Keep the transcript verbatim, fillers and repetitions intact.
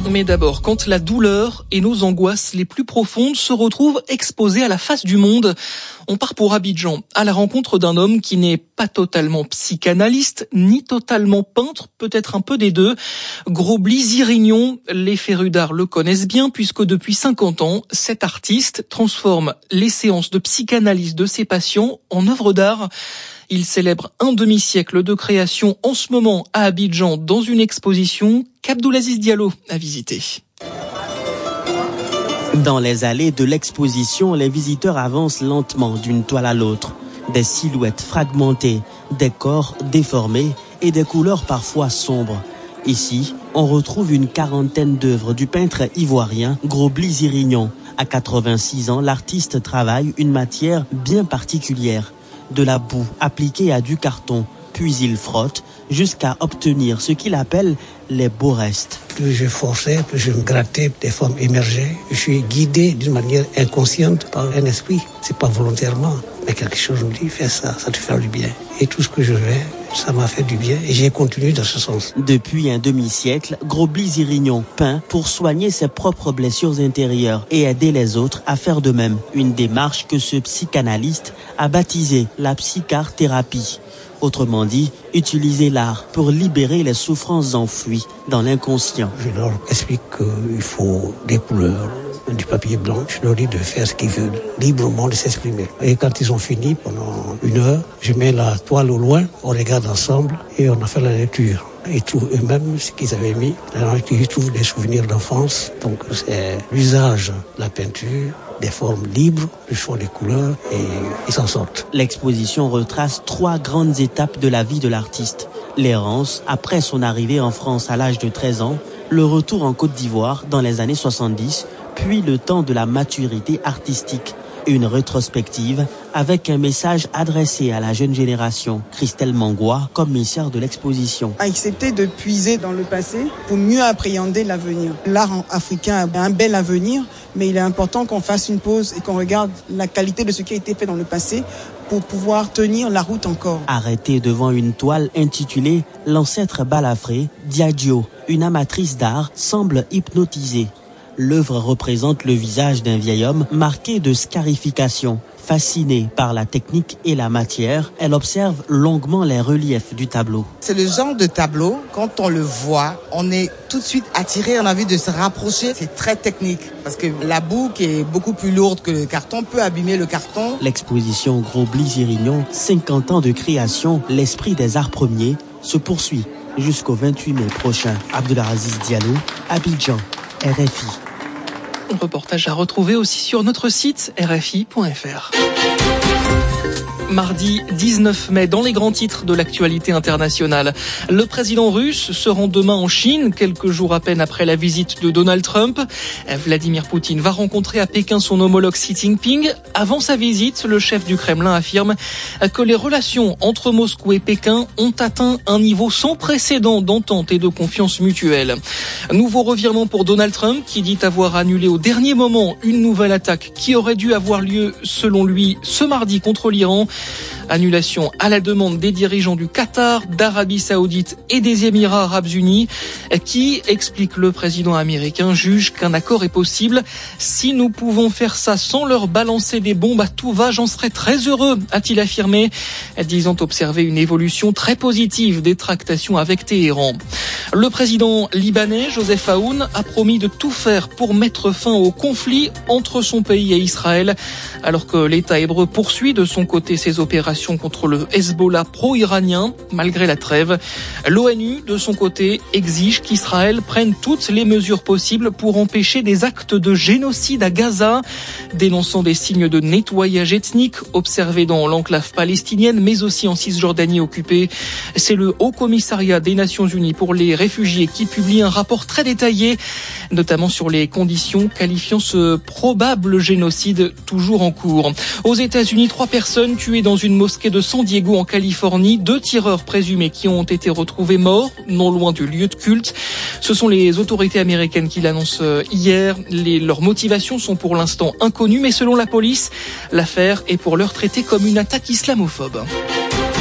Mais d'abord, quand la douleur et nos angoisses les plus profondes se retrouvent exposées à la face du monde, on part pour Abidjan, à la rencontre d'un homme qui n'est pas totalement psychanalyste, ni totalement peintre, peut-être un peu des deux. Grobli Zirignon, les férus d'art le connaissent bien, puisque depuis cinquante ans, cet artiste transforme les séances de psychanalyse de ses patients en œuvres d'art. Il célèbre un demi-siècle de création en ce moment à Abidjan dans une exposition qu'Abdoulaziz Diallo a visitée. Dans les allées de l'exposition, les visiteurs avancent lentement d'une toile à l'autre. Des silhouettes fragmentées, des corps déformés et des couleurs parfois sombres. Ici, on retrouve une quarantaine d'œuvres du peintre ivoirien Grobli Zirignon. À quatre-vingt-six ans, l'artiste travaille une matière bien particulière. De la boue appliquée à du carton, puis il frotte jusqu'à obtenir ce qu'il appelle les beaux restes. Plus je forçais, plus je me grattais, des formes émergeaient. Je suis guidé d'une manière inconsciente par un esprit. C'est pas volontairement, mais quelque chose me dit, fais ça, ça te fait du bien. Et tout ce que je fais, ça m'a fait du bien et j'ai continué dans ce sens. Depuis un demi-siècle, Grobli Zirignon peint pour soigner ses propres blessures intérieures et aider les autres à faire de même. Une démarche que ce psychanalyste a baptisée la psychart-thérapie. Autrement dit, utiliser l'art pour libérer les souffrances enfouies dans l'inconscient. Je leur explique qu'il faut des couleurs, du papier blanc. Je leur dis de faire ce qu'ils veulent, librement de s'exprimer. Et quand ils ont fini, pendant une heure, je mets la toile au loin, on regarde ensemble et on a fait la lecture. Ils trouvent eux-mêmes ce qu'ils avaient mis. Ils trouvent des souvenirs d'enfance. Donc c'est l'usage de la peinture, des formes libres, le choix des couleurs, et ils s'en sortent. L'exposition retrace trois grandes étapes de la vie de l'artiste. L'errance après son arrivée en France à l'âge de treize ans, le retour en Côte d'Ivoire dans les années soixante-dix, puis le temps de la maturité artistique. Une rétrospective avec un message adressé à la jeune génération. Christelle Mangoua, commissaire de l'exposition. Accepter de puiser dans le passé pour mieux appréhender l'avenir. L'art africain a un bel avenir, mais il est important qu'on fasse une pause et qu'on regarde la qualité de ce qui a été fait dans le passé pour pouvoir tenir la route encore. Arrêtée devant une toile intitulée « L'ancêtre balafré », Diadio, une amatrice d'art, semble hypnotisée. L'œuvre représente le visage d'un vieil homme marqué de scarification. Fascinée par la technique et la matière, elle observe longuement les reliefs du tableau. C'est le genre de tableau, quand on le voit, on est tout de suite attiré, on a envie de se rapprocher. C'est très technique, parce que la boue qui est beaucoup plus lourde que le carton peut abîmer le carton. L'exposition Grobli Zirignon, cinquante ans de création, l'esprit des arts premiers, se poursuit jusqu'au vingt-huit mai prochain. Abdoulaziz Diallo, Abidjan, R F I. Un reportage à retrouver aussi sur notre site r f i point f r. Mardi dix-neuf mai, dans les grands titres de l'actualité internationale, le président russe se rend demain en Chine, quelques jours à peine après la visite de Donald Trump. Vladimir Poutine va rencontrer à Pékin son homologue Xi Jinping. Avant sa visite, le chef du Kremlin affirme que les relations entre Moscou et Pékin ont atteint un niveau sans précédent d'entente et de confiance mutuelle. Nouveau revirement pour Donald Trump, qui dit avoir annulé au dernier moment une nouvelle attaque qui aurait dû avoir lieu, selon lui, ce mardi contre l'Iran. Annulation à la demande des dirigeants du Qatar, d'Arabie Saoudite et des Émirats Arabes Unis, qui, explique le président américain, juge qu'un accord est possible. Si nous pouvons faire ça sans leur balancer des bombes à tout va, j'en serais très heureux, a-t-il affirmé, disant observer une évolution très positive des tractations avec Téhéran. Le président libanais, Joseph Aoun, a promis de tout faire pour mettre fin au conflit entre son pays et Israël, alors que l'État hébreu poursuit de son côté ses opérations contre le Hezbollah pro-iranien, malgré la trêve. L'ONU, de son côté, exige qu'Israël prenne toutes les mesures possibles pour empêcher des actes de génocide à Gaza, dénonçant des signes de nettoyage ethnique observés dans l'enclave palestinienne, mais aussi en Cisjordanie occupée. C'est le Haut Commissariat des Nations Unies pour les réfugiés qui publie un rapport très détaillé, notamment sur les conditions qualifiant ce probable génocide toujours en cours. Aux États-Unis, trois personnes tuées dans une mosquée de San Diego en Californie, deux tireurs présumés qui ont été retrouvés morts non loin du lieu de culte. Ce sont les autorités américaines qui l'annoncent hier. Les, leurs motivations sont pour l'instant inconnues, mais selon la police, l'affaire est pour l'heure traitée comme une attaque islamophobe.